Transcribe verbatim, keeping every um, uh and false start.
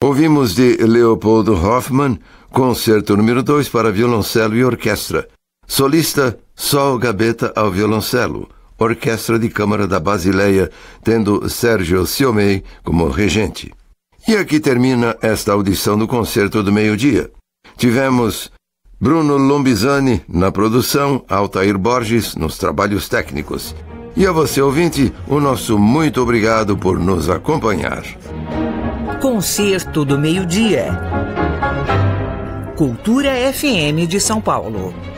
Ouvimos de Leopoldo Hoffmann, concerto número dois para violoncelo e orquestra. Solista Sol Gabetta ao violoncelo. Orquestra de Câmara da Basileia, tendo Sérgio Siomei como regente. E aqui termina esta audição do Concerto do Meio-Dia. Tivemos Bruno Lombizani na produção, Altair Borges nos trabalhos técnicos. E a você, ouvinte, o nosso muito obrigado por nos acompanhar. Concerto do Meio-Dia. Cultura F M de São Paulo.